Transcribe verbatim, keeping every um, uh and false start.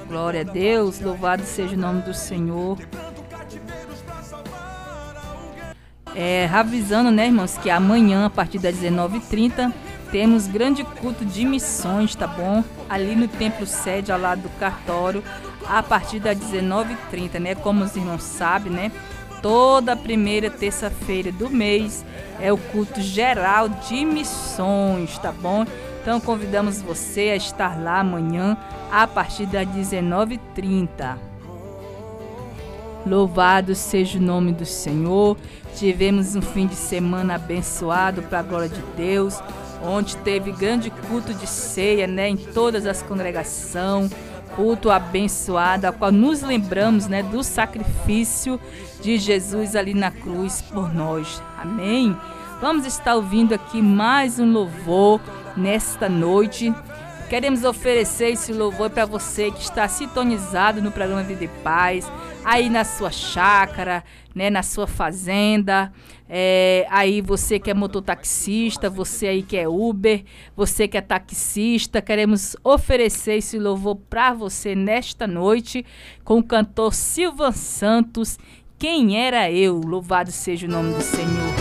Glória a Deus, louvado seja o nome do Senhor. É, avisando, né, irmãos, que amanhã, a partir das dezenove e trinta, temos grande culto de missões, tá bom? Ali no Templo Sede, ao lado do cartório, a partir das dezenove e trinta, né? Como os irmãos sabem, né? Toda primeira terça-feira do mês é o culto geral de missões, tá bom? Então convidamos você a estar lá amanhã, a partir das dezenove e trinta. Louvado seja o nome do Senhor. Tivemos um fim de semana abençoado para a glória de Deus, onde teve grande culto de ceia, né, em todas as congregações, culto abençoado, a qual nos lembramos, né, do sacrifício de Jesus ali na cruz por nós. Amém? Vamos estar ouvindo aqui mais um louvor nesta noite. Queremos oferecer esse louvor para você que está sintonizado no programa Vida e Paz, aí na sua chácara, né, na sua fazenda, é, aí você que é mototaxista, você aí que é Uber, você que é taxista, queremos oferecer esse louvor para você nesta noite com o cantor Silvan Santos, Quem Era Eu. Louvado seja o nome do Senhor.